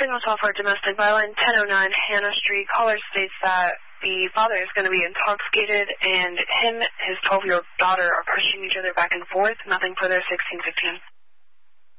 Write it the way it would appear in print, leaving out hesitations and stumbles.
Signal 12 for domestic violence, 1009 Hannah Street. Caller states that the father is going to be intoxicated and him and his 12-year-old daughter are pushing each other back and forth. Nothing further, 1615.